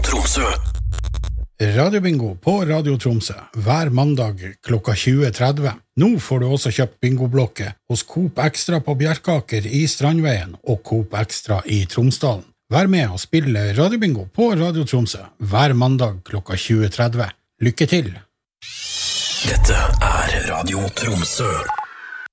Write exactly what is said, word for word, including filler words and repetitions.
Tromsø. Radiobingo på Radio Tromsø hver mandag klokka tjue tretti. Nå får du også kjøpt bingoblokke hos Coop Extra på Bjerkaker i Strandveien og Coop Extra i Tromsdalen. Vær med og spille Radiobingo på Radio Tromsø hver mandag klokka tjue tretti. Lykke til! Dette er Radio Tromsø.